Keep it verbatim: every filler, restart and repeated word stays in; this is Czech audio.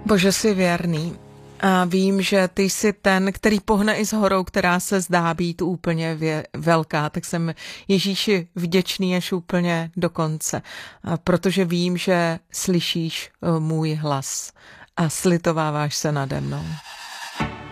Bože, jsi věrný. A vím, že ty jsi ten, který pohne i s horou, která se zdá být úplně vě- velká, tak jsem Ježíši vděčný až úplně do konce, a protože vím, že slyšíš můj hlas a slitováváš se nade mnou.